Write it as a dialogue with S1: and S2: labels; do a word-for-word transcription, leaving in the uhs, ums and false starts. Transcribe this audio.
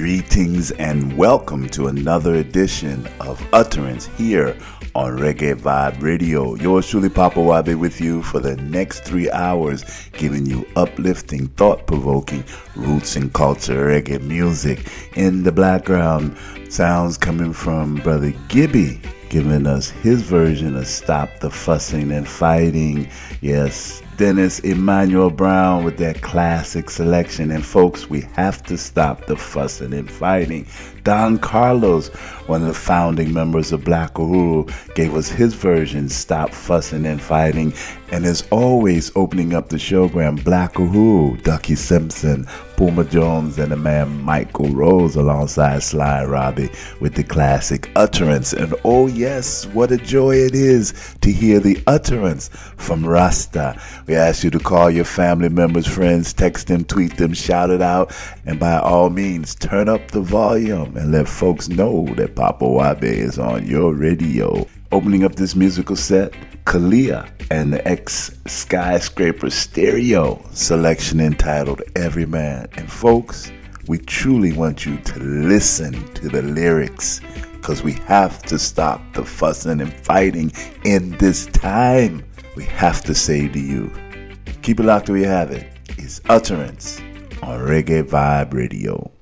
S1: Greetings and welcome to another edition of Utterance here on Reggae Vibe Radio. Yours truly, Papa Wabe, with you for the next three hours, giving you uplifting, thought-provoking roots and culture reggae music. In the background, sounds coming from Brother Gibby, giving us his version of Stop the Fussing and Fighting. Yes, Dennis Emmanuel Brown with that classic selection. And folks, we have to stop the fussing and fighting. Don Carlos, one of the founding members of Black Uhuru, gave us his version, Stop Fussing and Fighting. And as always, opening up the showgram, Black Uhuru, Ducky Simpson, Puma Jones, and the man Michael Rose alongside Sly Robbie with the classic Utterance. And oh yes, what a joy it is to hear the utterance from Rasta. We ask you to call your family members, friends, text them, tweet them, shout it out, and by all means, turn up the volume and let folks know that Papa Wabe is on your radio. Opening up this musical set, Kalia and the X-Skyscraper Stereo selection entitled Every Man. And folks, we truly want you to listen to the lyrics, because we have to stop the fussing and fighting in this time. We have to say to you, keep it locked where you have it. It's Utterance on Reggae Vibe Radio.